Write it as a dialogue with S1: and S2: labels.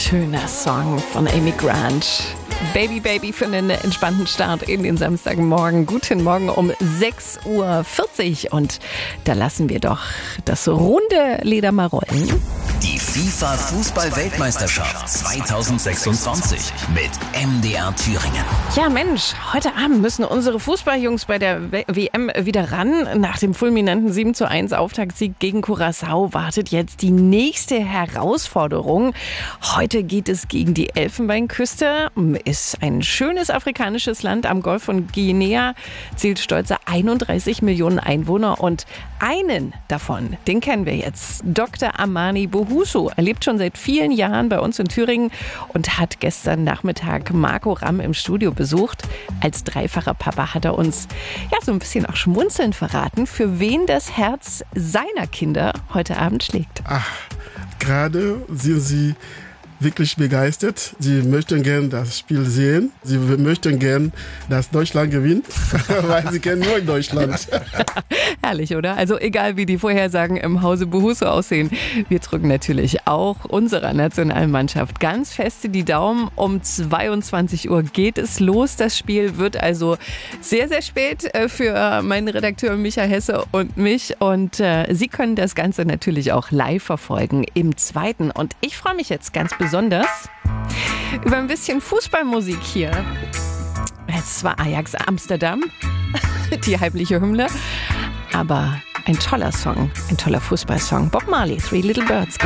S1: Schöner Song von Amy Grant. Baby Baby für einen entspannten Start in den Samstagmorgen. Guten Morgen um 6.40 Uhr. Und da lassen wir doch das runde Leder mal rollen.
S2: Die FIFA-Fußball-Weltmeisterschaft 2026 mit MDR Thüringen.
S1: Ja Mensch, heute Abend müssen unsere Fußballjungs bei der WM wieder ran. Nach dem fulminanten 7:1 Auftaktsieg gegen Curaçao wartet jetzt die nächste Herausforderung. Heute geht es gegen die Elfenbeinküste. Ist ein schönes afrikanisches Land am Golf von Guinea, zählt stolze 31 Millionen Einwohner und einen davon, den kennen wir jetzt. Dr. Amani Bohuso. Er lebt schon seit vielen Jahren bei uns in Thüringen und hat gestern Nachmittag Marco Ramm im Studio besucht. Als dreifacher Papa hat er uns so ein bisschen auch schmunzelnd verraten, für wen das Herz seiner Kinder heute Abend schlägt.
S3: Gerade sind sie wirklich begeistert. Sie möchten gern das Spiel sehen. Sie möchten gern, dass Deutschland gewinnt, weil sie kennen nur Deutschland.
S1: Herrlich, oder? Also egal, wie die Vorhersagen im Hause Bohuso aussehen, wir drücken natürlich auch unserer Nationalmannschaft ganz feste die Daumen. Um 22 Uhr geht es los. Das Spiel wird also sehr, sehr spät für meinen Redakteur Micha Hesse und mich. Und Sie können das Ganze natürlich auch live verfolgen im Zweiten. Und ich freue mich jetzt ganz besonders über ein bisschen Fußballmusik hier. Es war Ajax Amsterdam, die heimliche Hymne, aber ein toller Song, ein toller Fußballsong. Bob Marley, Three Little Birds.